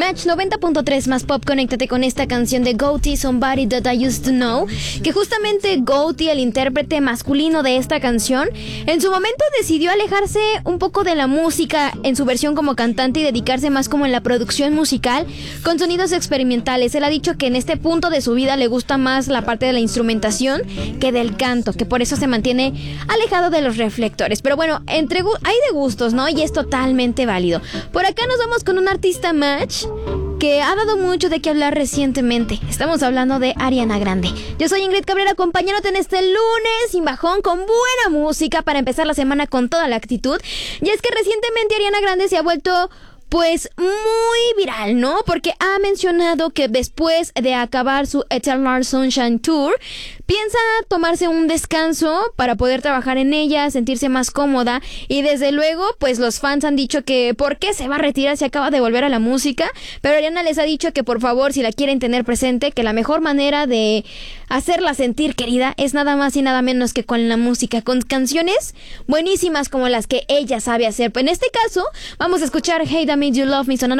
Match 90.3 más pop, conéctate con esta canción de Goatee, Somebody That I Used to Know, que justamente Goatee, el intérprete masculino de esta canción, en su momento decidió alejarse un poco de la música en su versión como cantante y dedicarse más como en la producción musical con sonidos experimentales. Él ha dicho que en este punto de su vida le gusta más la parte de la instrumentación que del canto, que por eso se mantiene alejado de los reflectores. Pero bueno, hay de gustos, ¿no? Y es totalmente válido. Por acá nos vamos con un artista match que ha dado mucho de qué hablar recientemente. Estamos hablando de Ariana Grande. Yo soy Ingrid Cabrera, acompañándote en este lunes sin bajón, con buena música para empezar la semana con toda la actitud. Y es que recientemente Ariana Grande se ha vuelto pues muy viral, ¿no? Porque ha mencionado que después de acabar su Eternal Sunshine Tour, piensa tomarse un descanso para poder trabajar en ella, sentirse más cómoda, y desde luego, pues los fans han dicho que ¿por qué se va a retirar si acaba de volver a la música? Pero Ariana les ha dicho que por favor, si la quieren tener presente, que la mejor manera de hacerla sentir querida es nada más y nada menos que con la música, con canciones buenísimas como las que ella sabe hacer. En este caso, vamos a escuchar Hey That Made You Love Me sonando